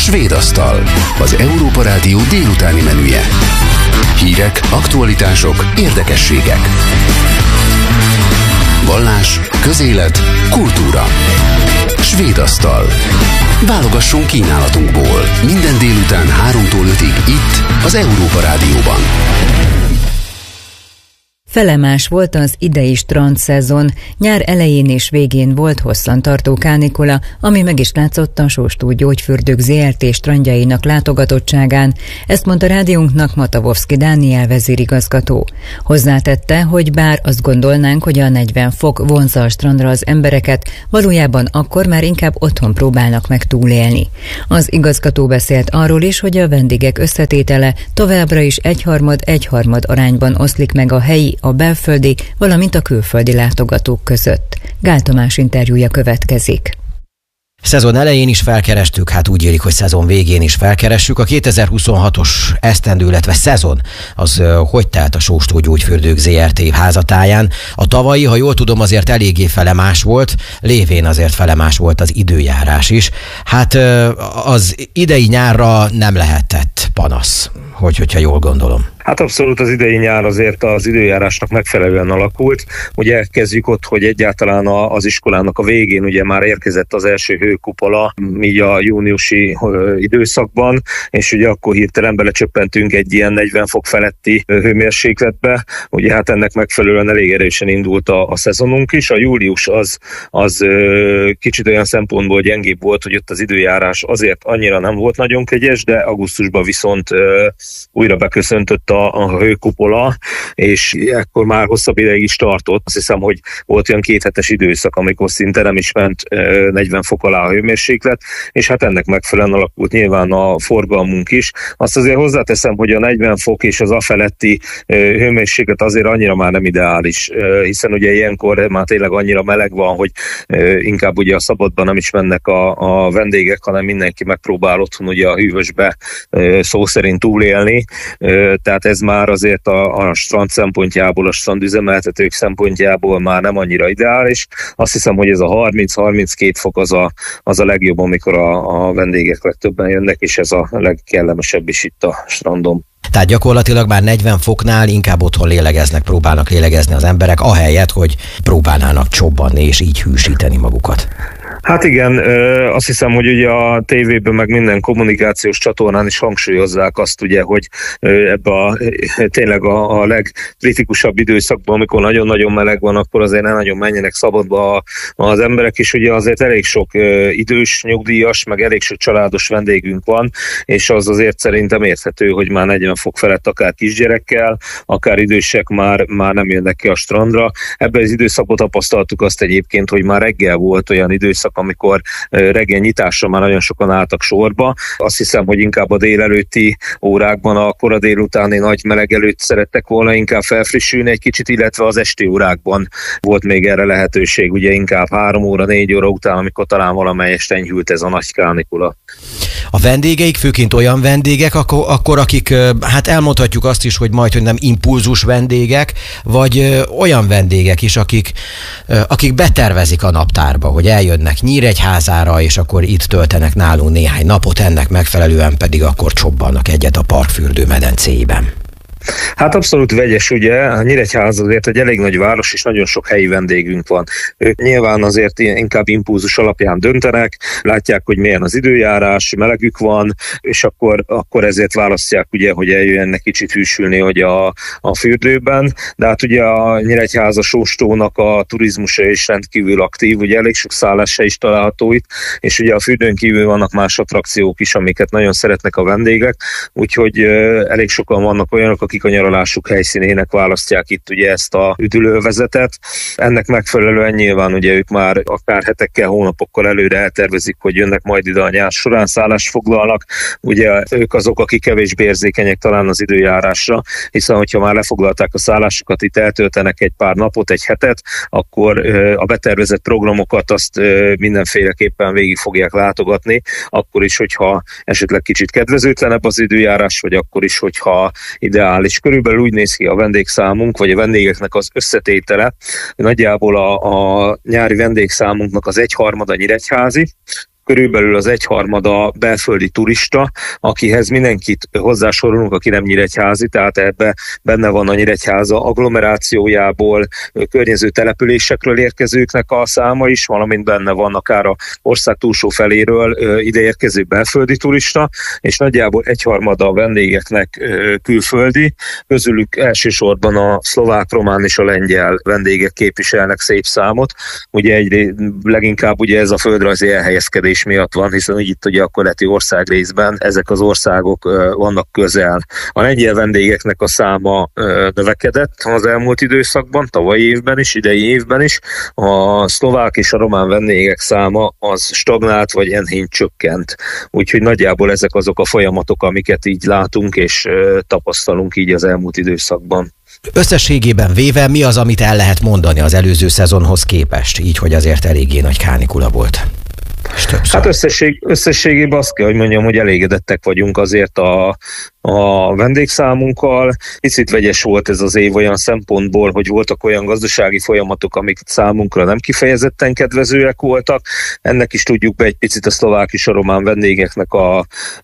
Svéd asztal, az Európa Rádió délutáni menüje. Hírek, aktualitások, érdekességek. Vallás, közélet, kultúra. Svéd asztal. Válogassunk kínálatunkból. Minden délután 3-tól 5-ig itt, az Európa Rádióban. Felemás volt az idei strandszezon, nyár elején és végén volt hosszantartó kánikula, ami meg is látszott a Sóstó Gyógyfürdők Zrt. Strandjainak látogatottságán, ezt mondta rádiónknak Matavovszki Dániel vezérigazgató. Hozzátette, hogy bár azt gondolnánk, hogy a 40 fok vonzza a strandra az embereket, valójában akkor már inkább otthon próbálnak meg túlélni. Az igazgató beszélt arról is, hogy a vendégek összetétele továbbra is 1/3 arányban oszlik meg a helyi, a belföldi, valamint a külföldi látogatók között. Gál Tamás interjúja következik. Szezon elején is felkerestük, hát úgy élik, hogy szezon végén is felkeressük. A 2026-os esztendő, illetve szezon, az hogy telt a Sóstó Gyógyfürdők Zrt. Házatáján? A tavalyi, ha jól tudom, azért eléggé felemás volt, lévén azért felemás volt az időjárás is. Hát az idei nyárra nem lehetett panasz, hogyha jól gondolom. Hát abszolút az idei nyár azért az időjárásnak megfelelően alakult. Ugye kezdjük ott, hogy egyáltalán az iskolának a végén ugye már érkezett az első hőkupola, így a júniusi időszakban, és ugye akkor hirtelen belecsöppentünk egy ilyen 40 fok feletti hőmérsékletbe. Ugye hát ennek megfelelően elég erősen indult a szezonunk is. A július az kicsit olyan szempontból gyengébb volt, hogy ott az időjárás azért annyira nem volt nagyon kegyes, de augusztusban viszont újra beköszöntött a hőkupola, és ekkor már hosszabb ideig is tartott. Azt hiszem, hogy volt olyan 2 hetes időszak, amikor szinte nem is ment 40 fok alá a hőmérséklet, és hát ennek megfelelően alakult nyilván a forgalmunk is. Azt azért hozzáteszem, hogy a 40 fok és az afeletti hőmérséklet azért annyira már nem ideális, hiszen ugye ilyenkor már tényleg annyira meleg van, hogy inkább ugye a szabadban nem is mennek a vendégek, hanem mindenki megpróbál otthon ugye a hűvösbe szó szerint túlélni. Tehát ez már azért a strand szempontjából, a strandüzemeltetők szempontjából már nem annyira ideális. Azt hiszem, hogy ez a 30-32 fok az a legjobb, amikor a vendégek legtöbben jönnek, és ez a legkellemesebb is itt a strandon. Tehát gyakorlatilag már 40 foknál inkább otthon próbálnak lélegezni az emberek, ahelyett, hogy próbálnának csobbanni és így hűsíteni magukat. Hát igen, azt hiszem, hogy ugye a tévében meg minden kommunikációs csatornán is hangsúlyozzák azt ugye, hogy ebbe tényleg a legkritikusabb időszakban, amikor nagyon-nagyon meleg van, akkor azért ne nagyon menjenek szabadba az emberek, és ugye azért elég sok idős, nyugdíjas, meg elég sok családos vendégünk van, és az azért szerintem érthető, hogy már 40 fok felett akár kisgyerekkel, akár idősek már nem jönnek ki a strandra. Ebben az időszakban tapasztaltuk azt egyébként, hogy már reggel volt olyan időszak, amikor reggel nyitásra már nagyon sokan álltak sorba. Azt hiszem, hogy inkább a délelőtti órákban, a kora délutáni nagy meleg előtt szerettek volna inkább felfrissülni egy kicsit, illetve az esti órákban volt még erre lehetőség, ugye inkább 3 óra, 4 óra után, amikor talán valamelyest enyhült ez a nagy kánikula. A vendégeik főként olyan vendégek, akkor akik, hát elmondhatjuk azt is, hogy majdhogy nem impulzus vendégek, vagy olyan vendégek is, akik betervezik a naptárba, hogy eljönnek Nyíregyházára, és akkor itt töltenek nálunk néhány napot, ennek megfelelően pedig akkor csobbannak egyet a parkfürdő medencéjében. Hát abszolút vegyes, ugye, a Nyíregyháza azért egy elég nagy város, és nagyon sok helyi vendégünk van. Ők nyilván azért inkább impulzus alapján döntenek, látják, hogy milyen az időjárás, melegük van, és akkor ezért választják, ugye, hogy eljöjjenek kicsit hűsülni, hogy a fürdőben. De hát ugye a Nyíregyháza Sóstónak a turizmusa is rendkívül aktív, ugye elég sok szállása is található itt, és ugye a fürdőn kívül vannak más attrakciók is, amiket nagyon szeretnek a vendégek, úgyhogy elég sokan vannak olyanok, akik a nyaralásuk helyszínének választják itt ugye ezt a üdülővezetet. Ennek megfelelően nyilván ugye ők már akár hetekkel, hónapokkal előre eltervezik, hogy jönnek majd ide a nyár során, szállást foglalnak. Ugye ők azok, akik kevésbé érzékenyek talán az időjárásra, hiszen hogyha már lefoglalták a szállásukat, itt eltöltenek egy pár napot, egy hetet, akkor a betervezett programokat azt mindenféleképpen végig fogják látogatni, akkor is, hogyha esetleg kicsit kedvezőtlenebb az időjárás, vagy akkor is, hogyha ideális. Körülbelül úgy néz ki a vendégszámunk, vagy a vendégeknek az összetétele. Nagyjából a nyári vendégszámunknak az 1/3 nyíregyházi, körülbelül az egyharmada belföldi turista, akihez mindenkit hozzásorolunk, aki nem nyíregyházi, tehát ebbe benne van a Nyíregyháza agglomerációjából, környező településekről érkezőknek a száma is, valamint benne van akár a ország túlsó feléről ideérkező belföldi turista, és nagyjából egyharmada a vendégeknek külföldi, közülük elsősorban a szlovák, román és a lengyel vendégek képviselnek szép számot. Ugye leginkább ugye ez a földrajzi elhelyezkedés miatt van, hiszen itt ugye a keleti országrészben ezek az országok vannak közel. A lengyel vendégeknek a száma növekedett az elmúlt időszakban, tavalyi évben is, idei évben is. A szlovák és a román vendégek száma az stagnált vagy enyhén csökkent. Úgyhogy nagyjából ezek azok a folyamatok, amiket így látunk és tapasztalunk így az elmúlt időszakban. Összességében véve mi az, amit el lehet mondani az előző szezonhoz képest, így, hogy azért eléggé nagy kánikula volt? Hát összességében azt kell, hogy mondjam, hogy elégedettek vagyunk azért a vendégszámunkkal. Picit vegyes volt ez az év olyan szempontból, hogy voltak olyan gazdasági folyamatok, amik számunkra nem kifejezetten kedvezőek voltak. Ennek is tudjuk be egy picit a szlovák és a román vendégeknek a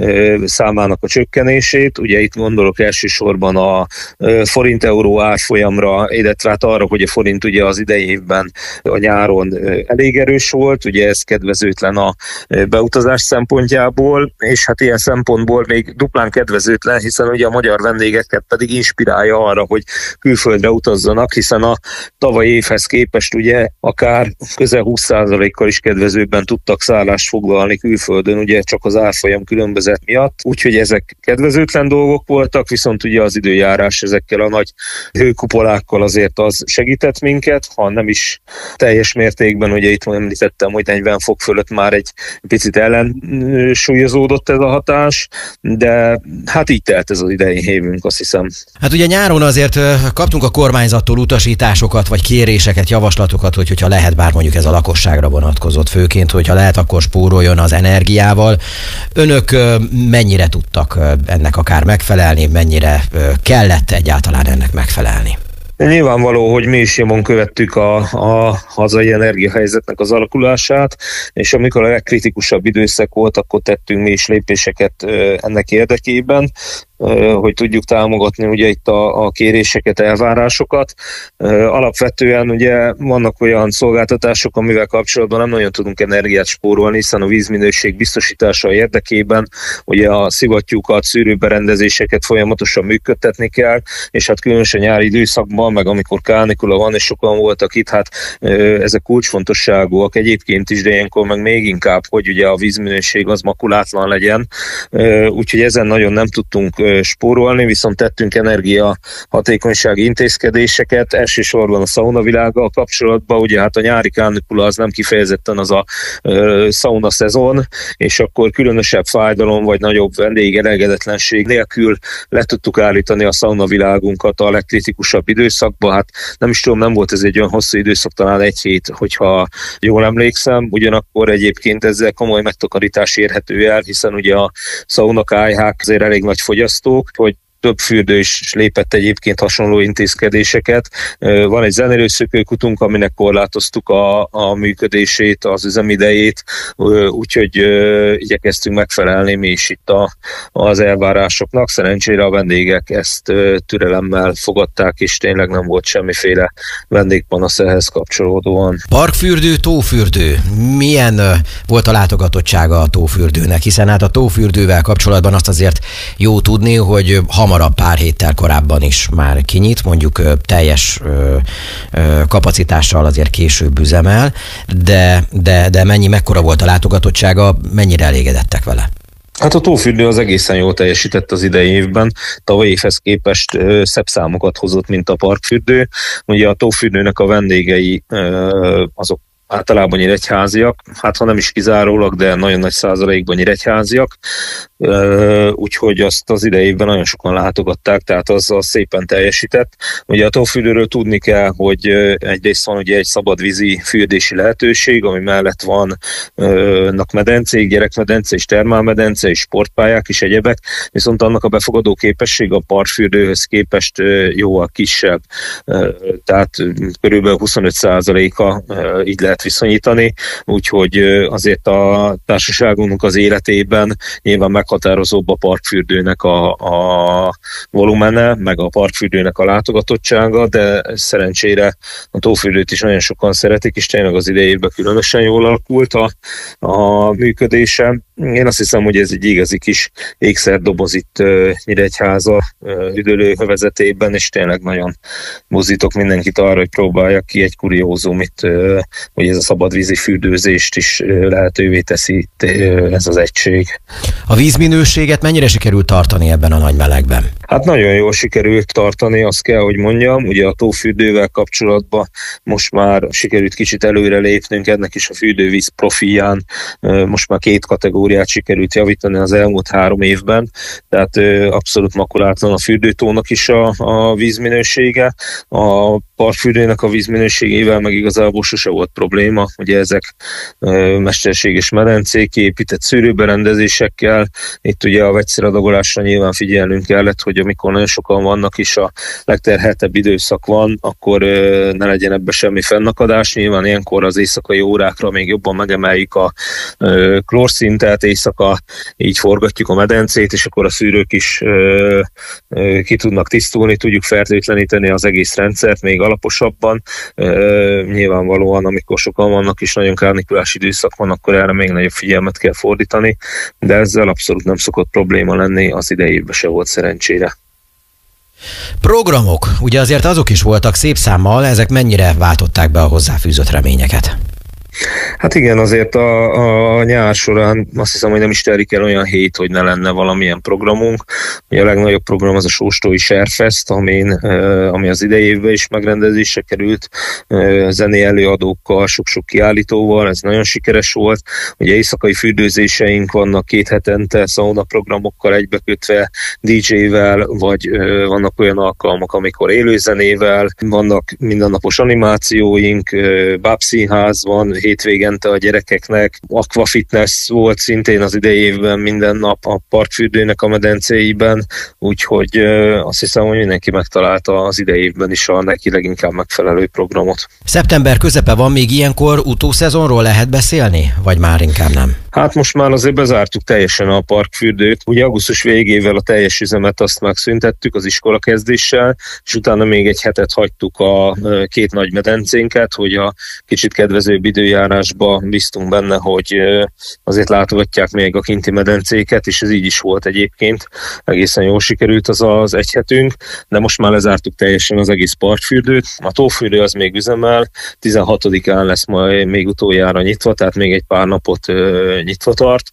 számának a csökkenését. Ugye itt gondolok elsősorban a forint-euró árfolyamra, illetve hát arra, hogy a forint ugye az idei évben a nyáron elég erős volt, ugye ez kedvezőtlen a beutazás szempontjából, és hát ilyen szempontból még duplán kedvezőtlen, hiszen ugye a magyar vendégeket pedig inspirálja arra, hogy külföldre utazzanak, hiszen a tavalyi évhez képest ugye akár közel 20%-kal is kedvezőbben tudtak szállást foglalni külföldön, ugye csak az árfolyam különbözet miatt. Úgyhogy ezek kedvezőtlen dolgok voltak, viszont ugye az időjárás ezekkel a nagy hőkupolákkal azért az segített minket, ha nem is teljes mértékben, ugye itt említettem, hogy 40 fok fölött már egy picit ellensúlyozódott ez a hatás, de hát így telt ez az idei évünk, azt hiszem. Hát ugye nyáron azért kaptunk a kormányzattól utasításokat, vagy kéréseket, javaslatokat, hogyha lehet, bár mondjuk ez a lakosságra vonatkozott főként, hogyha lehet, akkor spóroljon az energiával. Önök mennyire tudtak ennek akár megfelelni, mennyire kellett egyáltalán ennek megfelelni? Nyilvánvaló, hogy mi is nyomon követtük a hazai energiahelyzetnek az alakulását, és amikor a legkritikusabb időszak volt, akkor tettünk mi is lépéseket ennek érdekében, hogy tudjuk támogatni ugye itt a kéréseket, elvárásokat. Alapvetően ugye vannak olyan szolgáltatások, amivel kapcsolatban nem nagyon tudunk energiát spórolni, hiszen a vízminőség biztosítása érdekében ugye a szivattyúkat, szűrőberendezéseket folyamatosan működtetni kell, és hát különösen nyári időszakban, meg amikor kánikula van, és sokan voltak itt, hát ezek kulcsfontosságúak egyébként is, de ilyenkor meg még inkább, hogy ugye a vízminőség az makulátlan legyen, úgyhogy ezen nagyon nem tudtunk spórolni, viszont tettünk energiahatékonysági intézkedéseket, elsősorban a szaunavilággal kapcsolatban, ugye hát a nyári kánikula az nem kifejezetten az a szauna szezon, és akkor különösebb fájdalom vagy nagyobb vendégelégedetlenség nélkül le tudtuk állítani a szaunavilágunkat a legkritikusabb időszakban, hát nem is tudom, nem volt ez egy olyan hosszú időszak, talán egy hét, hogyha jól emlékszem, ugyanakkor egyébként ezzel komoly megtakarítás érhető el, hiszen ugye a szaunakályhák azért elég nagy fogyasztók, hogy több fürdő is lépett egyébként hasonló intézkedéseket. Van egy zenélőszökőkutunk, aminek korlátoztuk a működését, az üzemidejét, úgyhogy igyekeztünk megfelelni mi is itt az elvárásoknak. Szerencsére a vendégek ezt türelemmel fogadták, és tényleg nem volt semmiféle vendégpanasz ehhez kapcsolódóan. Parkfürdő, tófürdő. Milyen volt a látogatottsága a tófürdőnek? Hiszen hát a tófürdővel kapcsolatban azt azért jó tudni, hogy hamarabb pár héttel korábban is már kinyit, mondjuk teljes kapacitással azért később üzemel, de mekkora volt a látogatottsága, mennyire elégedettek vele? Hát a tófürdő az egészen jól teljesített az idei évben, tavalyi évhez képest szebb számokat hozott, mint a parkfürdő. Ugye a tófürdőnek a vendégei azok általában nyíregyháziak, hát ha nem is kizárólag, de nagyon nagy százalékban nyíregyháziak, úgyhogy azt az idejében nagyon sokan látogatták, tehát az szépen teljesített. Ugye a tófürdőről tudni kell, hogy egyrészt van ugye egy szabadvízi fürdési lehetőség, ami mellett vannak medencék, gyerekmedence és termálmedence és sportpályák és egyebek, viszont annak a befogadó képesség a parkfürdőhöz képest jóval kisebb, tehát körülbelül 25%-a így lehet lehet viszonyítani, úgyhogy azért a társaságunknak az életében nyilván meghatározóbb a parkfürdőnek a volumene, meg a parkfürdőnek a látogatottsága, de szerencsére a tófürdőt is nagyon sokan szeretik, és tényleg az idejében különösen jól alakult a működése. Én azt hiszem, hogy ez egy igazi kis ékszerdoboz itt Nyíregyháza üdülőövezetében, és tényleg nagyon mozdítok mindenkit arra, hogy próbálja ki egy kuriózumit, hogy ez a szabadvízi fürdőzést is lehetővé teszi ez az egység. A vízminőséget mennyire sikerült tartani ebben a nagy melegben? Hát nagyon jól sikerült tartani, azt kell, hogy mondjam. Ugye a tófürdővel kapcsolatban most már sikerült kicsit előre lépnünk, ennek is a fürdővíz profilján most már 2 kategóriát sikerült javítani az elmúlt 3 évben, tehát abszolút makulátlan a fürdőtónak is a vízminősége. A parkfürdőnek a vízminőségével meg igazából sose volt probléma, ugye ezek mesterséges medencék, épített szűrőberendezésekkel. Itt ugye a vegyszeradagolásra nyilván figyelnünk kellett, hogy amikor nagyon sokan vannak és a legterheltebb időszak van, akkor ne legyen ebbe semmi fennakadás. Nyilván ilyenkor az éjszakai órákra még jobban megemeljük a klórszintet, éjszaka így forgatjuk a medencét, és akkor a szűrők is ki tudnak tisztulni, tudjuk fertőtleníteni az egész rendszert még alaposabban. Nyilvánvalóan, amikor sokan vannak és nagyon kárnikulás időszak van, akkor erre még nagyobb figyelmet kell fordítani, de ezzel abszolút nem szokott probléma lenni, az idejében se volt szerencsére. Programok, ugye azért azok is voltak szép számmal, ezek mennyire váltották be a hozzáfűzött reményeket? Hát igen, azért a nyár során azt hiszem, hogy nem is telik el olyan hét, hogy ne lenne valamilyen programunk. Ugye a legnagyobb program az a Sóstói Serfest, ami az idei évben is megrendezésre került, zenei előadókkal, sok-sok kiállítóval, ez nagyon sikeres volt. Ugye éjszakai fürdőzéseink vannak 2 hetente, szauna programokkal egybekötve, DJ-vel, vagy vannak olyan alkalmak, amikor élőzenével, vannak mindennapos animációink, bábszínház van, hétvégente a gyerekeknek, aquafitness volt szintén az idei évben minden nap a parkfürdőnek a medencéiben, úgyhogy azt hiszem, hogy mindenki megtalálta az idei évben is a neki leginkább megfelelő programot. Szeptember közepe van, még ilyenkor utószezonról lehet beszélni, vagy már inkább nem? Hát most már azért bezártuk teljesen a parkfürdőt. Ugye augusztus végével a teljes üzemet azt megszüntettük az iskola kezdéssel, és utána még egy hetet hagytuk a 2 nagy medencénket, hogy a kicsit kedvezőbb időjárásba bíztunk benne, hogy azért látogatják még a kinti medencéket, és ez így is volt egyébként. Egészen jól sikerült az egy hetünk, de most már lezártuk teljesen az egész parkfürdőt. A tófürdő az még üzemel, 16-án lesz majd még utoljára nyitva, tehát még egy pár napot nyitva tart,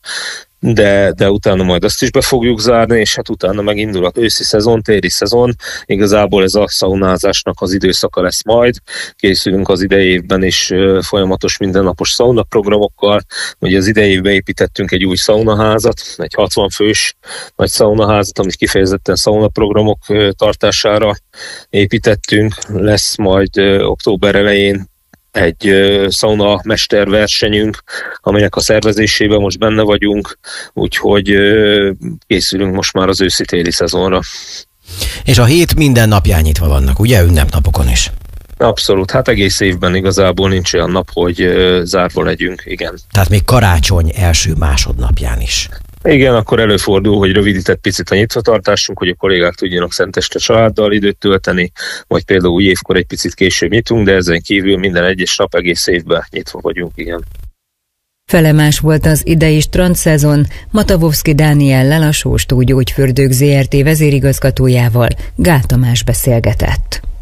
de utána majd azt is be fogjuk zárni, és hát utána megindul a őszi szezon, téli szezon. Igazából ez a szaunázásnak az időszaka lesz majd. Készülünk az idei évben is folyamatos mindennapos szaunaprogramokkal. Ugye az idei évben építettünk egy új szaunaházat, egy 60 fős nagy szaunaházat, amit kifejezetten szaunaprogramok tartására építettünk. Lesz majd október elején egy szauna mesterversenyünk, aminek a szervezésében most benne vagyunk, úgyhogy készülünk most már az őszi-téli szezonra. És a hét minden napján nyitva vannak, ugye, ünnepnapokon is? Abszolút, hát egész évben igazából nincs olyan nap, hogy zárva legyünk, igen. Tehát még karácsony első másodnapján is. Igen, akkor előfordul, hogy rövidített picit a nyitvatartásunk, hogy a kollégák tudjanak szenteste családdal időt tölteni, vagy például új évkor egy picit később nyitunk, de ezen kívül minden egyes nap egész évben nyitva vagyunk, igen. Felemás volt az idei strandszezon, Matavovszki Dániellel, a Sóstó Gyógyfürdők Zrt. Vezérigazgatójával Gál Tamás beszélgetett.